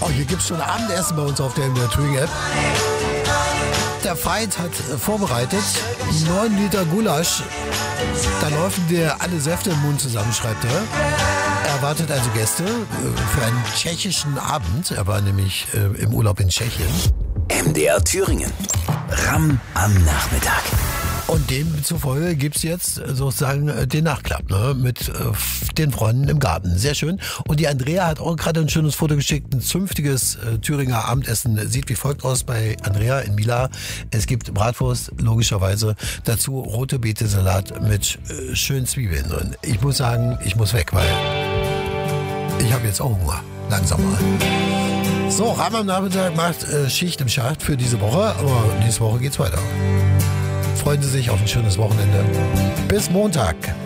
Oh, hier gibt es schon Abendessen bei uns auf der Thüringen-App. Der Feind hat vorbereitet 9 Liter Gulasch. Da laufen dir alle Säfte im Mund zusammen, schreibt er. Er erwartet also Gäste für einen tschechischen Abend. Er war nämlich im Urlaub in Tschechien. MDR Thüringen. Ram am Nachmittag. Und demzufolge gibt es jetzt sozusagen den Nachklapp, ne, mit den Freunden im Garten. Sehr schön. Und die Andrea hat auch gerade ein schönes Foto geschickt. Ein zünftiges Thüringer Abendessen sieht wie folgt aus bei Andrea in Mila. Es gibt Bratwurst, logischerweise. Dazu rote Beete-Salat mit schönen Zwiebeln drin. Ich muss sagen, ich muss weg, weil ich habe jetzt auch Hunger. Langsam mal. So, Ram am Nachmittag macht Schicht im Schacht für diese Woche. Aber nächste Woche geht's weiter. Freuen Sie sich auf ein schönes Wochenende. Bis Montag.